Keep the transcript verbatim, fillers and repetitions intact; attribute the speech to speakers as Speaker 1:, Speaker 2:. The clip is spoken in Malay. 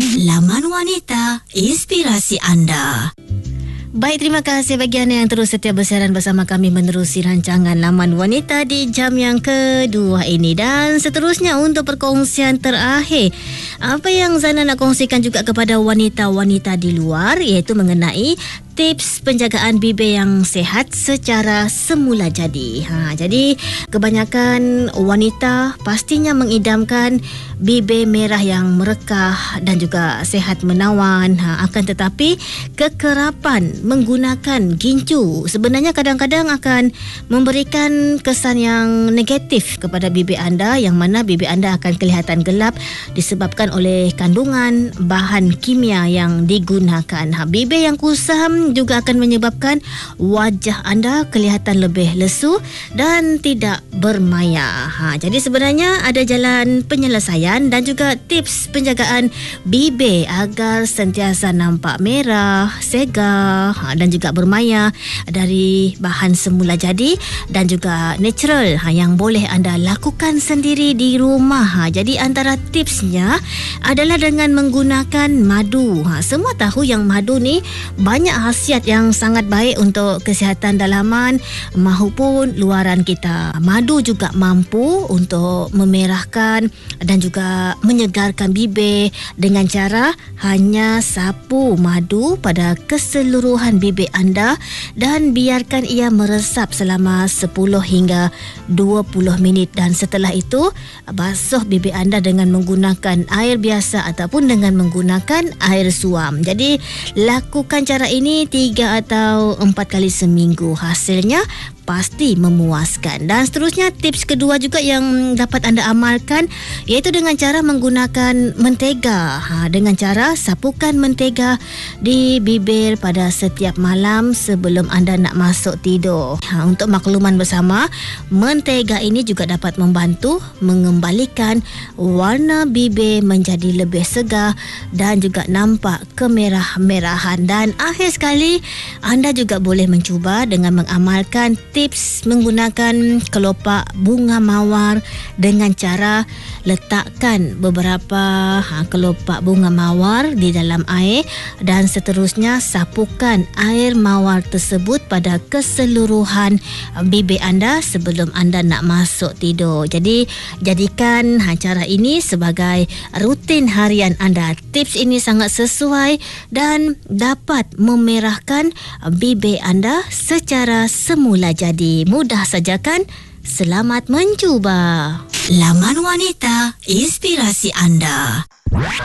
Speaker 1: Laman Wanita, inspirasi anda.
Speaker 2: Baik, terima kasih bagi anda yang terus setia bersiaran bersama kami menerusi rancangan Laman Wanita di jam yang kedua ini. Dan seterusnya untuk perkongsian terakhir, apa yang Zana nak kongsikan juga kepada wanita-wanita di luar, iaitu mengenai tips penjagaan bibir yang sihat secara semula jadi. Ha, jadi kebanyakan wanita pastinya mengidamkan bibir merah yang merekah dan juga sihat menawan. Ha, akan tetapi kekerapan menggunakan gincu sebenarnya kadang-kadang akan memberikan kesan yang negatif kepada bibir anda, yang mana bibir anda akan kelihatan gelap disebabkan oleh kandungan bahan kimia yang digunakan. Ha, bibir yang kusam juga akan menyebabkan wajah anda kelihatan lebih lesu dan tidak bermaya. Ha, jadi sebenarnya ada jalan penyelesaian dan juga tips penjagaan bibir agar sentiasa nampak merah, segar ha, dan juga bermaya dari bahan semula jadi dan juga natural ha, yang boleh anda lakukan sendiri di rumah. Ha, jadi antara tipsnya adalah dengan menggunakan madu. Ha, semua tahu yang madu ni banyak khasiat yang sangat baik untuk kesihatan dalaman maupun luaran kita. Madu juga mampu untuk memerahkan dan juga menyegarkan bibir dengan cara hanya sapu madu pada keseluruhan bibir anda dan biarkan ia meresap selama sepuluh hingga dua puluh minit, dan setelah itu basuh bibir anda dengan menggunakan air biasa ataupun dengan menggunakan air suam. Jadi lakukan cara ini tiga atau empat kali seminggu. Hasilnya pasti memuaskan. Dan seterusnya tips kedua juga yang dapat anda amalkan, iaitu dengan cara menggunakan mentega. Ha, dengan cara sapukan mentega di bibir pada setiap malam sebelum anda nak masuk tidur. Ha, untuk makluman bersama, mentega ini juga dapat membantu mengembalikan warna bibir menjadi lebih segar dan juga nampak kemerah-merahan. Dan akhir sekali, anda juga boleh mencuba dengan mengamalkan tips menggunakan kelopak bunga mawar dengan cara letakkan beberapa ha, kelopak bunga mawar di dalam air dan seterusnya sapukan air mawar tersebut pada keseluruhan bibir anda sebelum anda nak masuk tidur. Jadi jadikan ha, cara ini sebagai rutin harian anda. Tips ini sangat sesuai dan dapat memerahkan bibir anda secara semula jadi. Mudah saja kan? Selamat mencuba.
Speaker 1: Laman Wanita, inspirasi anda.